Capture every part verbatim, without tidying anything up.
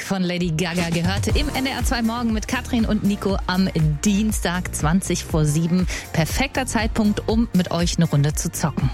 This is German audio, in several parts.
von Lady Gaga gehört. Im N D R zwei Morgen mit Katrin und Nico am Dienstag zwanzig vor sieben. Perfekter Zeitpunkt, um mit euch eine Runde zu zocken.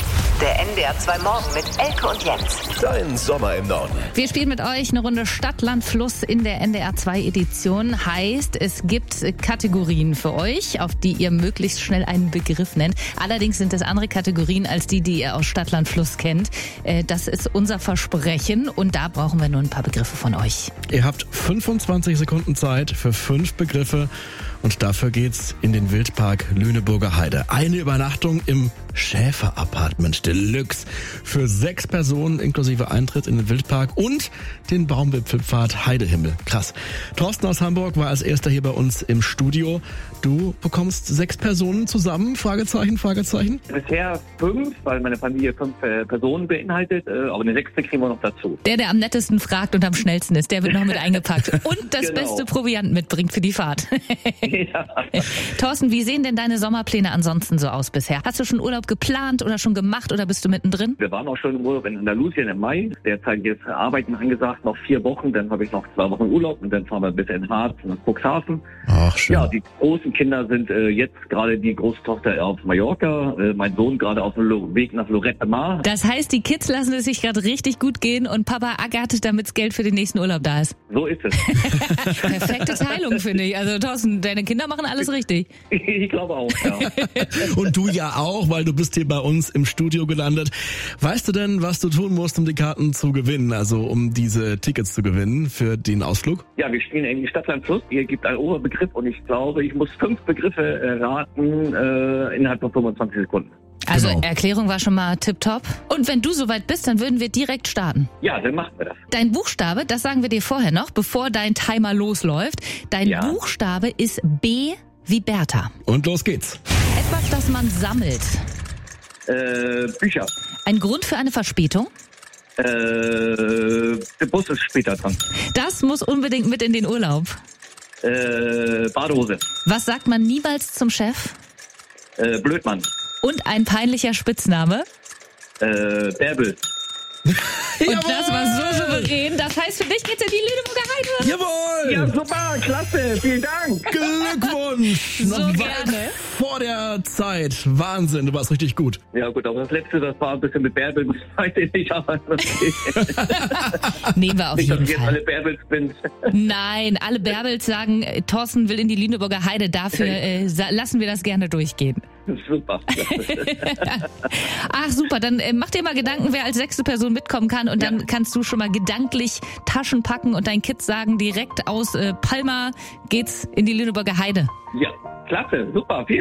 Der N D R zwei Morgen mit Elke und Jens. Dein Sommer im Norden. Wir spielen mit euch eine Runde Stadt, Land, Fluss in der N D R zwei Edition. Heißt, es gibt Kategorien für euch, auf die ihr möglichst schnell einen Begriff nennt. Allerdings sind es andere Kategorien als die, die ihr aus Stadt, Land, Fluss kennt. Das ist unser Versprechen und da brauchen wir nur ein paar Begriffe von euch. Ihr habt fünfundzwanzig Sekunden Zeit für fünf Begriffe und dafür geht's in den Wildpark Lüneburger Heide. Eine Übernachtung im Schäfer-Apartment Deluxe für sechs Personen inklusive Eintritt in den Wildpark und den Baumwipfelpfad Heidehimmel. Krass. Thorsten aus Hamburg war als erster hier bei uns im Studio. Du bekommst sechs Personen zusammen? Fragezeichen, Fragezeichen? Bisher fünf, weil meine Familie fünf äh, Personen beinhaltet, äh, aber eine sechste kriegen wir noch dazu. Der, der am nettesten fragt und am schnellsten ist, der wird noch mit eingepackt und das Genau. beste Proviant mitbringt für die Fahrt. Ja. Thorsten, wie sehen denn deine Sommerpläne ansonsten so aus bisher? Hast du schon Urlaub geplant oder schon gemacht oder bist du mittendrin? Wir waren auch schon im Urlaub in Andalusien im Mai. Derzeit jetzt Arbeiten angesagt, noch vier Wochen. Dann habe ich noch zwei Wochen Urlaub und dann fahren wir bis in Harz nach Cuxhaven. Ach, schön. Ja, die großen Kinder sind äh, jetzt gerade die große Tochter auf Mallorca, äh, mein Sohn gerade auf dem Lo- Weg nach Lorette Mar. Das heißt, die Kids lassen es sich gerade richtig gut gehen und Papa ackert, damit das Geld für den nächsten Urlaub da ist. So ist es. Perfekte Teilung, finde ich. Also Thorsten, deine Kinder machen alles richtig. Ich glaube auch, ja. Und du ja auch, weil du bist hier bei uns im Studio gelandet. Weißt du denn, was du tun musst, um die Karten zu gewinnen, also um diese Tickets zu gewinnen für den Ausflug? Ja, wir spielen in die Stadt, Land, Fluss. Ihr gibt einen Oberbegriff und ich glaube, ich muss fünf Begriffe äh, raten äh, innerhalb von fünfundzwanzig Sekunden. Also Genau. Erklärung war schon mal tipptopp. Und wenn du soweit bist, dann würden wir direkt starten. Ja, dann machen wir das. Dein Buchstabe, das sagen wir dir vorher noch, bevor dein Timer losläuft. Dein Ja. Buchstabe ist B wie Bertha. Und los geht's. Etwas, das man sammelt. Äh, Bücher. Ein Grund für eine Verspätung. Äh, der Bus ist später dran. Das muss unbedingt mit in den Urlaub. Äh, Badehose. Was sagt man niemals zum Chef? Äh, Blödmann. Und ein peinlicher Spitzname. Äh, Bärbel. Und das war so souverän. Das heißt, für dich geht's in die Lüneburger Heide. Jawohl! Ja, super, klasse, vielen Dank. Glückwunsch! So Noch weit gerne. vor der Zeit. Wahnsinn, du warst richtig gut. Ja gut, aber das letzte, das war ein bisschen mit Bärbel, das weiß ich nicht, aber okay. Nehmen wir auf Nicht, dass jeden ich jetzt Fall. alle Bärbels bin. Nein, alle Bärbels sagen, äh, Thorsten will in die Lüneburger Heide. Dafür äh, sa- lassen wir das gerne durchgehen. Super. Ach super, dann äh, mach dir mal Gedanken, wer als sechste Person mitkommen kann und dann Ja. kannst du schon mal gedanklich Taschen packen und deinen Kids sagen, direkt aus äh, Palma geht's in die Lüneburger Heide. Ja, klasse, super, vielen